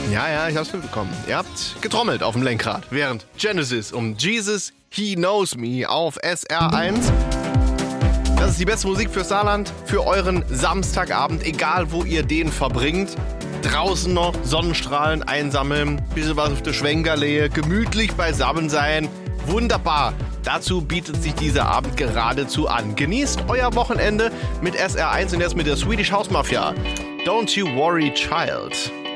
Ja, ich hab's mitbekommen. Ihr habt getrommelt auf dem Lenkrad während Genesis um Jesus, He Knows Me auf SR1. Das ist die beste Musik fürs Saarland, für euren Samstagabend, egal wo ihr den verbringt. Draußen noch Sonnenstrahlen einsammeln, bisschen was auf der Schwenkerlehe, gemütlich beisammen sein. Wunderbar. Dazu bietet sich dieser Abend geradezu an. Genießt euer Wochenende mit SR1 und jetzt mit der Swedish House Mafia. Don't You Worry Child.